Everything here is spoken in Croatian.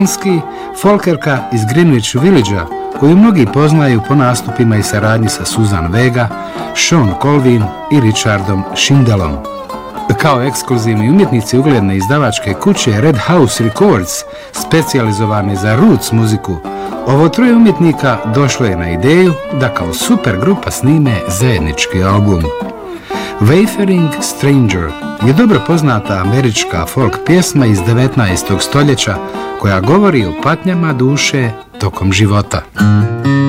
folkerka iz Greenwich Villagea, koju mnogi poznaju po nastupima i saradnji sa Suzanne Vega, Sean Colvin i Richardom Schindlom. Kao ekskluzivni umjetnici ugledne izdavačke kuće Red House Records, specijalizovane za roots muziku, ovo troje umjetnika došlo je na ideju da kao super grupa snime zajednički album. Wayfaring Stranger je dobro poznata američka folk pjesma iz 19. stoljeća koja govori o patnjama duše tokom života.